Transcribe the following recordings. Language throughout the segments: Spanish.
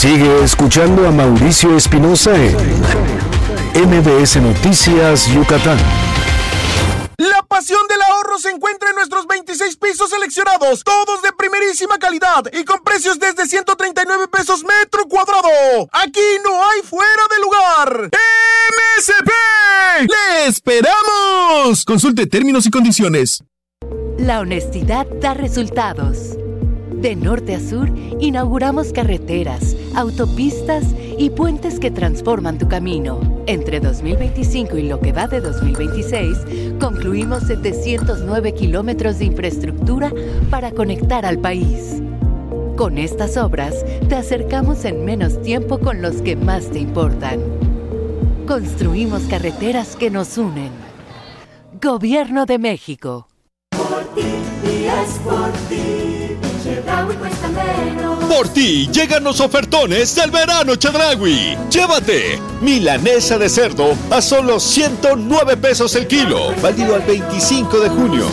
Sigue escuchando a Mauricio Espinosa en MBS Noticias Yucatán. La pasión del ahorro se encuentra en nuestros 26 pisos seleccionados, todos de primerísima calidad y con precios desde 139 pesos metro cuadrado. Aquí no hay fuera de lugar. ¡MSP! ¡Le esperamos! Consulte términos y condiciones. La honestidad da resultados. De norte a sur, inauguramos carreteras, autopistas y puentes que transforman tu camino. Entre 2025 y lo que va de 2026, concluimos 709 kilómetros de infraestructura para conectar al país. Con estas obras, te acercamos en menos tiempo con los que más te importan. Construimos carreteras que nos unen. Gobierno de México. Por ti y es por ti. Chedraui cuesta menos. Por ti llegan los ofertones del verano Chedraui. Llévate milanesa de cerdo a solo 109 pesos el kilo, válido al 25 de junio.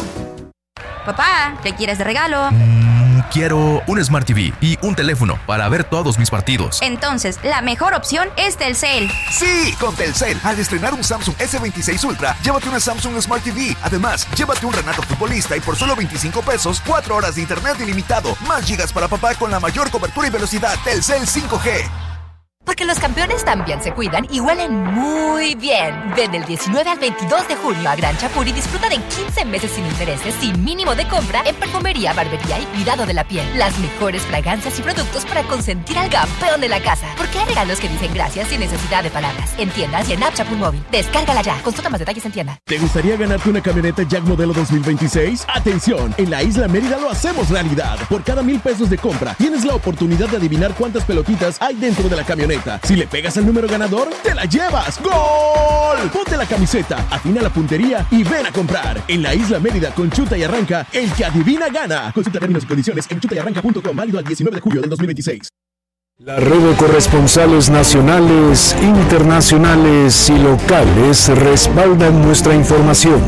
Papá, ¿qué quieres de regalo? Quiero un Smart TV y un teléfono para ver todos mis partidos. Entonces, la mejor opción es Telcel. Sí, con Telcel. Al estrenar un Samsung S26 Ultra, llévate una Samsung Smart TV. Además, llévate un Renato Futbolista y por solo 25 pesos, 4 horas de internet ilimitado. Más gigas para papá con la mayor cobertura y velocidad. Telcel 5G. Porque los campeones también se cuidan y huelen muy bien. Ven del 19 al 22 de junio a Gran Chapur y disfruta de 15 meses sin intereses, sin mínimo de compra en perfumería, barbería y cuidado de la piel. Las mejores fragancias y productos para consentir al campeón de la casa. Porque hay regalos que dicen gracias sin necesidad de palabras. En tiendas y en App Chapur Móvil. Descárgala ya. Consulta más detalles en tienda. ¿Te gustaría ganarte una camioneta Jack modelo 2026? ¡Atención! En la Isla Mérida lo hacemos realidad. Por cada 1,000 pesos de compra, tienes la oportunidad de adivinar cuántas pelotitas hay dentro de la camioneta. Si le pegas al número ganador, ¡te la llevas! ¡Gol! Ponte la camiseta, afina la puntería y ven a comprar. En la Isla Mérida con Chuta y Arranca, el que adivina gana. Consulta términos y condiciones en chutayarranca.com, válido al 19 de julio del 2026. La red de corresponsales nacionales, internacionales y locales respaldan nuestra información.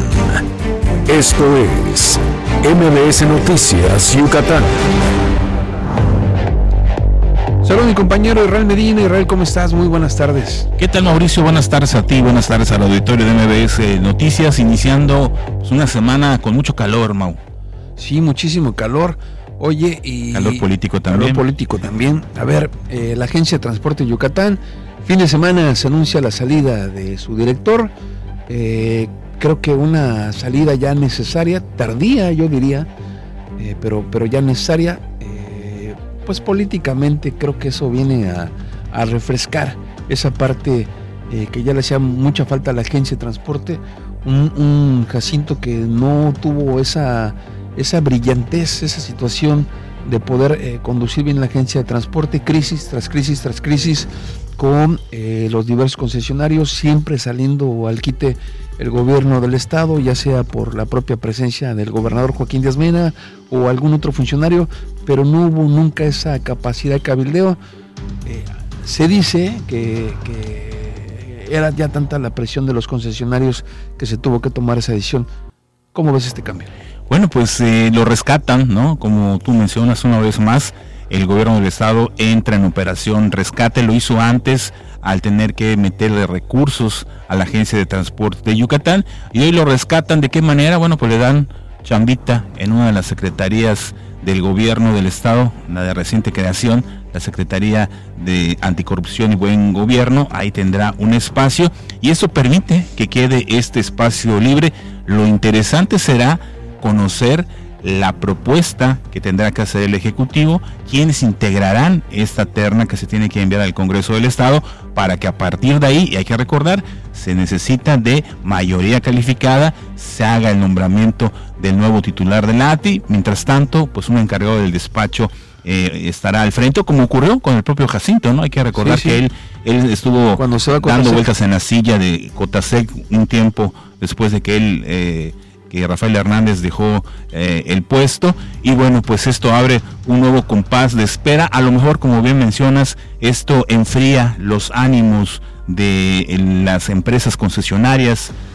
Esto es MBS Noticias Yucatán. Saludos mi compañero Israel Medina. Israel, ¿cómo estás? Muy buenas tardes. ¿Qué tal, Mauricio? Buenas tardes a ti, buenas tardes al auditorio de MBS Noticias, iniciando una semana con mucho calor, Mau. Sí, muchísimo calor. Oye, y... Calor político también. Calor político también. A ver, la Agencia de Transporte de Yucatán, fin de semana se anuncia la salida de su director. Creo que una salida ya necesaria, tardía yo diría, pero ya necesaria. Pues políticamente creo que eso viene a refrescar esa parte que ya le hacía mucha falta a la Agencia de Transporte, un Jacinto que no tuvo esa brillantez, esa situación de poder conducir bien la Agencia de Transporte, crisis tras crisis tras crisis, con los diversos concesionarios, siempre saliendo al quite el gobierno del estado, ya sea por la propia presencia del gobernador Joaquín Díaz Mena o algún otro funcionario, pero no hubo nunca esa capacidad de cabildeo. Se dice que era ya tanta la presión de los concesionarios que se tuvo que tomar esa decisión. ¿Cómo ves este cambio? Bueno, pues lo rescatan, ¿no? Como tú mencionas una vez más, el gobierno del estado entra en operación rescate, lo hizo antes al tener que meterle recursos a la Agencia de Transporte de Yucatán, y hoy lo rescatan. ¿De qué manera? Bueno, pues le dan chambita en una de las secretarías del gobierno del estado, la de reciente creación, la Secretaría de Anticorrupción y Buen Gobierno. Ahí tendrá un espacio y eso permite que quede este espacio libre. Lo interesante será conocer la propuesta que tendrá que hacer el Ejecutivo, quienes integrarán esta terna que se tiene que enviar al Congreso del Estado, para que a partir de ahí, y hay que recordar, se necesita de mayoría calificada, se haga el nombramiento del nuevo titular de la ATI. Mientras tanto, pues un encargado del despacho estará al frente, como ocurrió con el propio Jacinto, ¿no? Hay que recordar que él estuvo dando vueltas en la silla de Cotasec un tiempo después de que él... que Rafael Hernández dejó el puesto, y bueno, pues esto abre un nuevo compás de espera. A lo mejor, como bien mencionas, esto enfría los ánimos de las empresas concesionarias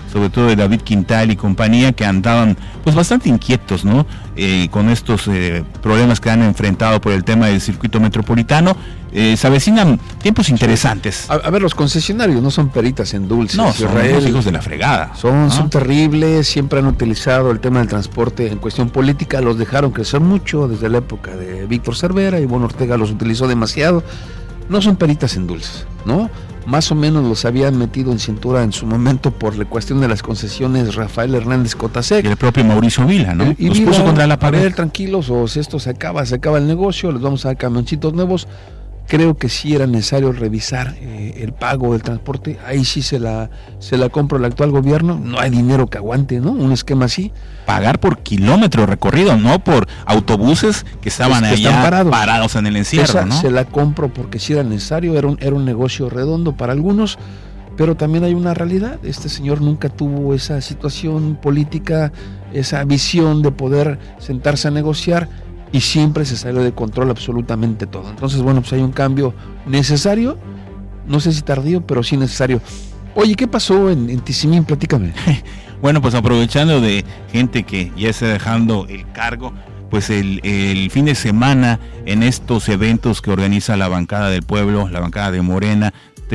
sobre todo de David Quintal y compañía, que andaban pues bastante inquietos, ¿no? Con estos problemas que han enfrentado por el tema del circuito metropolitano. Se avecinan tiempos interesantes. A ver, los concesionarios no son peritas en dulces. No, son los hijos de la fregada. Son terribles, siempre han utilizado el tema del transporte en cuestión política, los dejaron crecer mucho desde la época de Víctor Cervera, Ivonne Ortega los utilizó demasiado. No son peritas en dulces, ¿no? Más o menos los habían metido en cintura en su momento por la cuestión de las concesiones Rafael Hernández Cotasec. Y el propio Mauricio Vila, ¿no? Y los puso contra la pared. A ver, tranquilos, o si esto se acaba el negocio, les vamos a dar camioncitos nuevos. Creo que sí era necesario revisar el pago del transporte. Ahí sí se la compro al actual gobierno. No hay dinero que aguante, ¿no? Un esquema así. Pagar por kilómetro recorrido, no por autobuses que estaban allá parados en el encierro, ¿no? Se la compro porque sí era necesario. Era un negocio redondo para algunos. Pero también hay una realidad. Este señor nunca tuvo esa situación política, esa visión de poder sentarse a negociar. Y siempre se salió de control absolutamente todo. Entonces, bueno, pues hay un cambio necesario, no sé si tardío, pero sí necesario. Oye, ¿qué pasó en Tizimín? Platícame. Bueno, pues aprovechando de gente que ya está dejando el cargo, pues el fin de semana en estos eventos que organiza la bancada del pueblo, la bancada de Morena,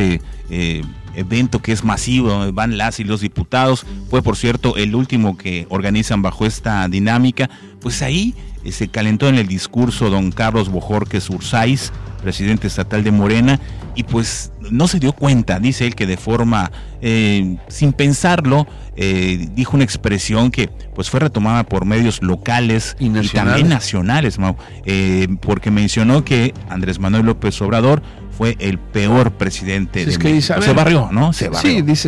evento que es masivo, donde van las y los diputados, fue por cierto el último que organizan bajo esta dinámica, pues ahí se calentó en el discurso don Carlos Bojorquez Urzáiz, presidente estatal de Morena, y pues no se dio cuenta, dice él, que de forma sin pensarlo, dijo una expresión que pues fue retomada por medios locales y también nacionales, Mau, porque mencionó que Andrés Manuel López Obrador fue el peor presidente de México. Se barrió, ¿no? Se barrió. Sí, dice,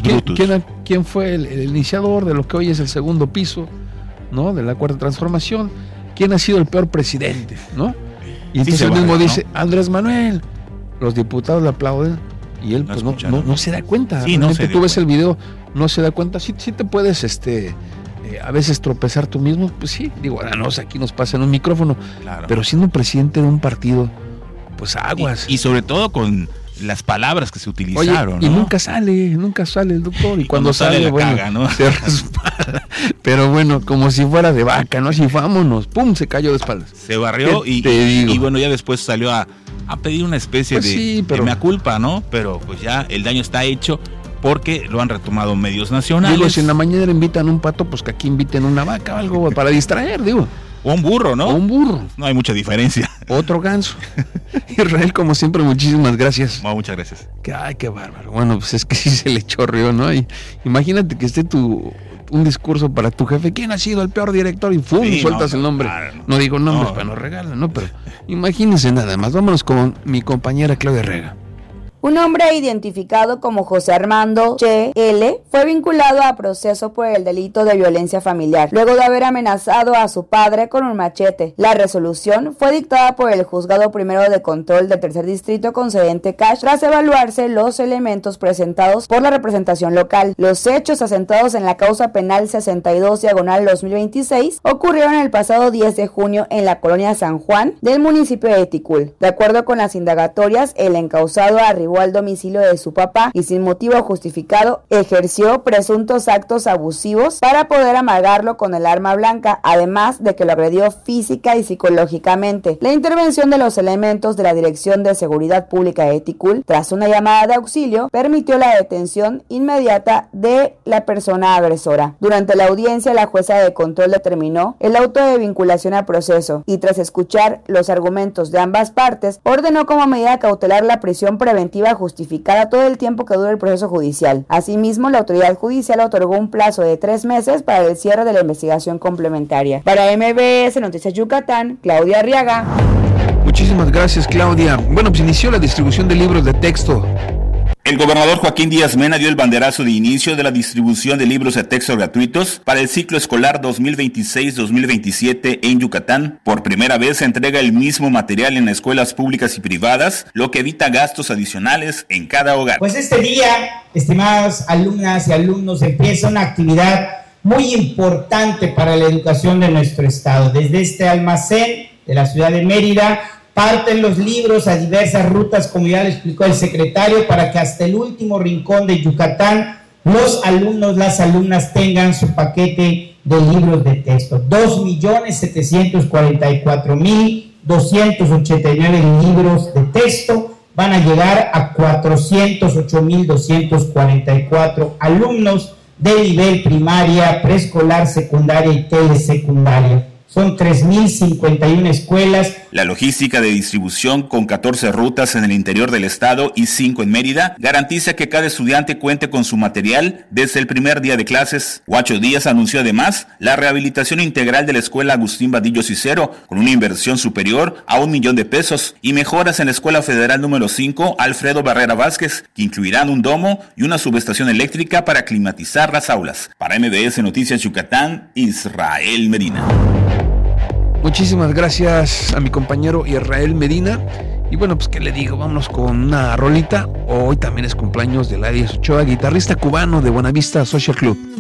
¿quién fue el iniciador de lo que hoy es el segundo piso, ¿no? De la Cuarta Transformación? ¿Quién ha sido el peor presidente, no? Y entonces él mismo dice, Andrés Manuel. Los diputados le aplauden y él pues no se da cuenta. Sí, tú ves el video, no se da cuenta. Sí te puedes a veces tropezar tú mismo, pues sí, digo, ahora no, aquí nos pasa en un micrófono, claro. Pero siendo presidente de un partido, pues aguas. Y sobre todo con las palabras que se utilizaron. Oye, y nunca sale el doctor, y cuando sale bueno, caga, ¿no? Se respalda. Pero bueno, como si fuera de vaca, ¿no? Así, vámonos, pum, se cayó de espaldas. Se barrió y bueno, ya después salió a pedir una especie de mea culpa, ¿no? Pero pues ya el daño está hecho porque lo han retomado medios nacionales. Digo, si en la mañana invitan un pato, pues que aquí inviten una vaca o algo para distraer, digo. O un burro, ¿no? O un burro. No hay mucha diferencia. Otro ganso. Israel, como siempre, muchísimas gracias. No, muchas gracias. Ay, qué bárbaro. Bueno, pues es que sí se le chorreó, ¿no? Y imagínate que esté un discurso para tu jefe. ¿Quién ha sido el peor director? Y ¡fum! Sí, sueltas el nombre. Claro, no digo nombres para no regalar, ¿no? Pero imagínense nada más. Vámonos con mi compañera Claudia Rega. Un hombre identificado como José Armando Che L. fue vinculado a proceso por el delito de violencia familiar, luego de haber amenazado a su padre con un machete. La resolución fue dictada por el Juzgado Primero de Control del Tercer Distrito con sede en Tecash, tras evaluarse los elementos presentados por la representación local. Los hechos asentados en la causa penal 62/2026 ocurrieron el pasado 10 de junio en la colonia San Juan del municipio de Ticul. De acuerdo con las indagatorias, el encausado arribó al domicilio de su papá y sin motivo justificado ejerció presuntos actos abusivos para poder amagarlo con el arma blanca, además de que lo agredió física y psicológicamente. La intervención de los elementos de la Dirección de Seguridad Pública de Ticul, tras una llamada de auxilio, permitió la detención inmediata de la persona agresora. Durante la audiencia, la jueza de control determinó el auto de vinculación a proceso y, tras escuchar los argumentos de ambas partes, ordenó como medida cautelar la prisión preventiva justificada todo el tiempo que dure el proceso judicial. Asimismo, la autoridad judicial otorgó un plazo de 3 meses para el cierre de la investigación complementaria. Para MBS Noticias Yucatán, Claudia Arriaga. Muchísimas gracias, Claudia. Bueno, pues inició la distribución de libros de texto. El gobernador Joaquín Díaz Mena dio el banderazo de inicio de la distribución de libros de texto gratuitos para el ciclo escolar 2026-2027 en Yucatán. Por primera vez se entrega el mismo material en escuelas públicas y privadas, lo que evita gastos adicionales en cada hogar. Pues este día, estimadas alumnas y alumnos, empieza una actividad muy importante para la educación de nuestro estado. Desde este almacén de la ciudad de Mérida, parten los libros a diversas rutas, como ya le explicó el secretario, para que hasta el último rincón de Yucatán los alumnos, las alumnas tengan su paquete de libros de texto. 2.744.289 libros de texto van a llegar a 408.244 alumnos de nivel primaria, preescolar, secundaria y telesecundaria. Son 3.051 escuelas. La logística de distribución, con 14 rutas en el interior del estado y 5 en Mérida, garantiza que cada estudiante cuente con su material desde el primer día de clases. Huacho Díaz anunció además la rehabilitación integral de la escuela Agustín Vadillo Cicero, con una inversión superior a $1 millón y mejoras en la Escuela Federal número 5 Alfredo Barrera Vázquez, que incluirán un domo y una subestación eléctrica para climatizar las aulas. Para MBS Noticias Yucatán, Israel Medina. Muchísimas gracias a mi compañero Israel Medina. Y bueno, pues qué le digo, vámonos con una rolita. Hoy también es cumpleaños de Ladies Ochoa, guitarrista cubano de Buenavista Social Club.